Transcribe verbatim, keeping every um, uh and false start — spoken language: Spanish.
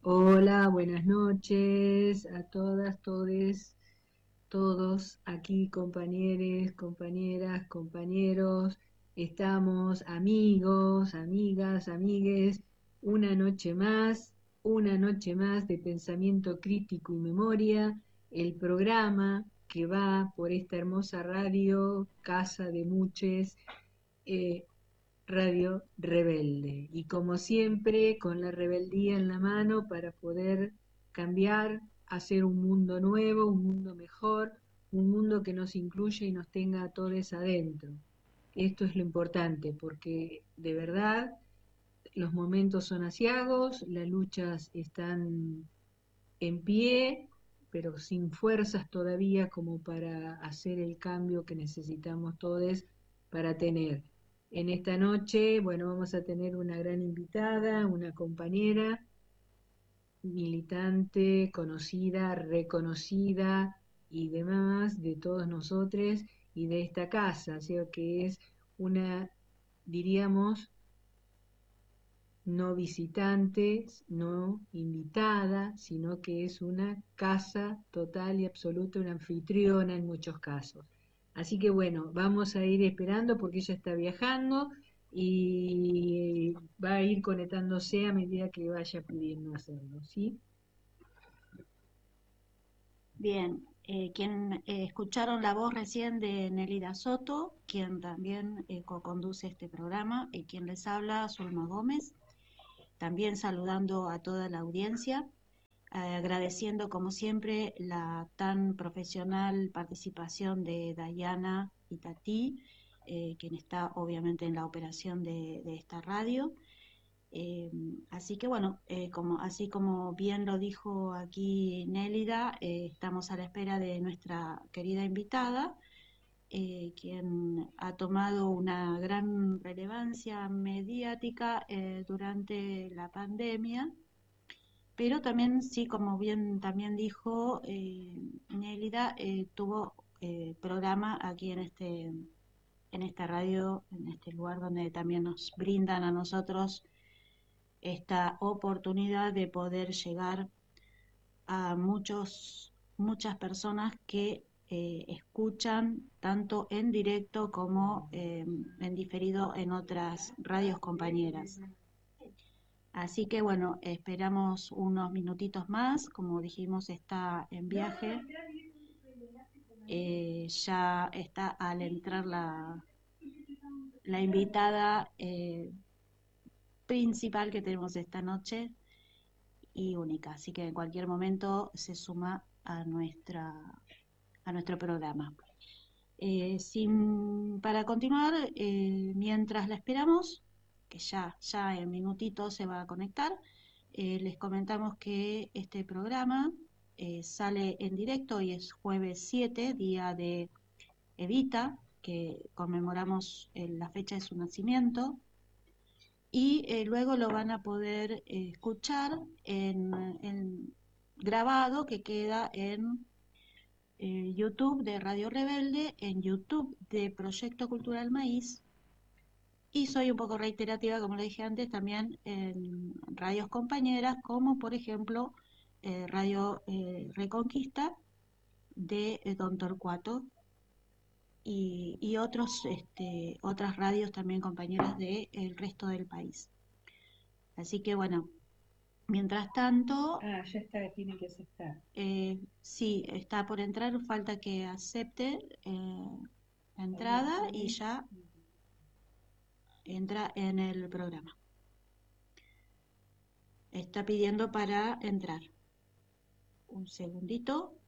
Hola, buenas noches a todas, todes, todos aquí, compañeros, compañeras, compañeros. Estamos amigos, amigas, amigues, una noche más, una noche más de pensamiento crítico y memoria, el programa que va por esta hermosa radio, casa de muchos, eh, Radio Rebelde. Y como siempre, con la rebeldía en la mano para poder cambiar, hacer un mundo nuevo, un mundo mejor, un mundo que nos incluya y nos tenga a todos adentro. Esto es lo importante, porque de verdad los momentos son aciagos, las luchas están en pie, pero sin fuerzas todavía como para hacer el cambio que necesitamos todos para tener. En esta noche, bueno, vamos a tener una gran invitada, una compañera, militante, conocida, reconocida y demás de todos nosotros y de esta casa, o sea que es una, diríamos, no visitante, no invitada, sino que es una casa total y absoluta, una anfitriona en muchos casos. Así que bueno, vamos a ir esperando porque ella está viajando y va a ir conectándose a medida que vaya pudiendo hacerlo, ¿sí? Bien, eh, quien eh, escucharon la voz recién de Nelida Soto, quien también eh, co-conduce este programa, y quien les habla, Zulma Gómez, también saludando a toda la audiencia, eh, agradeciendo como siempre la tan profesional participación de Dayana y Tati, eh, quien está obviamente en la operación de, de esta radio. Eh, Así que bueno, eh, como, así como bien lo dijo aquí Nélida, eh, estamos a la espera de nuestra querida invitada, eh, quien ha tomado una gran relevancia mediática eh, durante la pandemia, pero también, sí, como bien también dijo eh, Nélida, eh, tuvo eh, programa aquí en este, en esta radio, en este lugar donde también nos brindan a nosotros esta oportunidad de poder llegar a muchos, muchas personas que eh, escuchan tanto en directo como eh, en diferido en otras radios compañeras. Así que bueno, esperamos unos minutitos más. Como dijimos, está en viaje. Eh, ya está al entrar la, la invitada eh, principal que tenemos esta noche y única, así que en cualquier momento se suma a nuestra a nuestro programa. Eh, sin, para continuar, eh, mientras la esperamos, que ya, ya en minutitos se va a conectar, eh, les comentamos que este programa eh, sale en directo y es jueves siete, día de Evita, que conmemoramos eh, la fecha de su nacimiento, y eh, luego lo van a poder eh, escuchar en, en grabado que queda en eh, YouTube de Radio Rebelde, en YouTube de Proyecto Cultural Maíz, y soy un poco reiterativa, como le dije antes, también en radios compañeras, como por ejemplo eh, Radio eh, Reconquista de eh, Don Torcuato y, y otros, este, otras radios también compañeras del resto del país. Así que bueno, mientras tanto, Ah, ya está, tiene que aceptar. eh, sí, está por entrar, falta que acepte eh, la Hola, entrada y soy. ya entra en el programa. Está pidiendo para entrar. Un segundito.